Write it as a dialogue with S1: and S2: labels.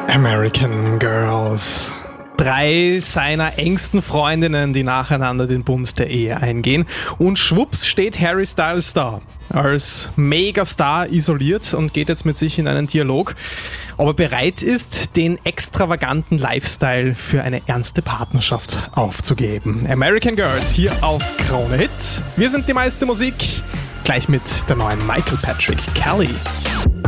S1: American Girls. 3 seiner engsten Freundinnen, die nacheinander den Bund der Ehe eingehen. Und schwupps steht Harry Styles da. Als Megastar isoliert und geht jetzt mit sich in einen Dialog, ob er bereit ist, den extravaganten Lifestyle für eine ernste Partnerschaft aufzugeben. American Girls hier auf Krone Hit. Wir sind die meiste Musik, gleich mit der neuen Michael Patrick Kelly.